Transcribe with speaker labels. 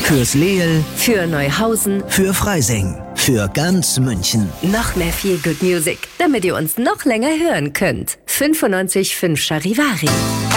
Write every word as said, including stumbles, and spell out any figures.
Speaker 1: Fürs Leel,
Speaker 2: für Neuhausen,
Speaker 1: für Freising, für ganz München.
Speaker 2: noch mehr viel Good Music, damit ihr uns noch länger hören könnt. fünfundneunzig Komma fünf Charivari.